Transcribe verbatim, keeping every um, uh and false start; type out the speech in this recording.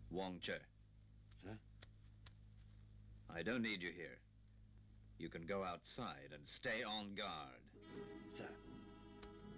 Wong Che. Sir? I don't need you here. You can go outside and stay on guard. Sir.